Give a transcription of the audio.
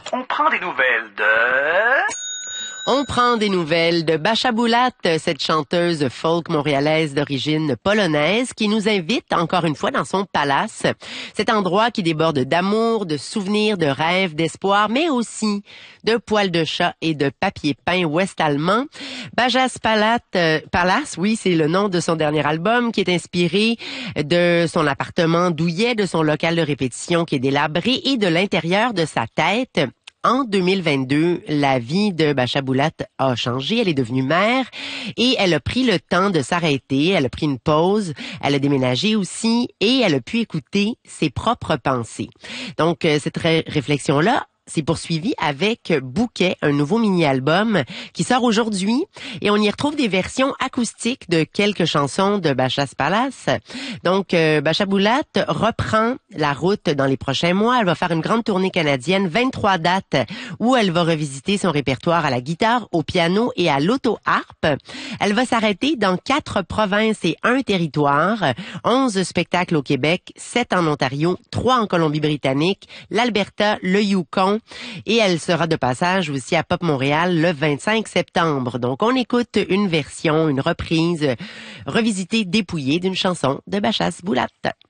On prend des nouvelles de... On prend des nouvelles de Bacha Bulat, cette chanteuse folk montréalaise d'origine polonaise qui nous invite encore une fois dans son palace. Cet endroit qui déborde d'amour, de souvenirs, de rêves, d'espoir, mais aussi de poils de chat et de papier peint ouest-allemand. Bacha's Palace, oui, c'est le nom de son dernier album qui est inspiré de son appartement douillet, de son local de répétition qui est délabré et de l'intérieur de sa tête. En 2022, la vie de Bacha Bulat a changé. Elle est devenue mère et elle a pris le temps de s'arrêter. Elle a pris une pause. Elle a déménagé aussi et elle a pu écouter ses propres pensées. Donc, cette réflexion-là s'est poursuivie avec Bouquet, un nouveau mini-album qui sort aujourd'hui et on y retrouve des versions acoustiques de quelques chansons de Bacha's Palace. Donc, Bacha Bulat reprend la route dans les prochains mois. Elle va faire une grande tournée canadienne, 23 dates où elle va revisiter son répertoire à la guitare, au piano et à l'auto-harpe. Elle va s'arrêter dans 4 provinces et 1 territoire, 11 spectacles au Québec, 7 en Ontario, 3 en Colombie-Britannique, l'Alberta, le Yukon, et elle sera de passage aussi à Pop Montréal le 25 septembre. Donc, on écoute une version, une reprise revisitée, dépouillée d'une chanson de Bacha's Bulat.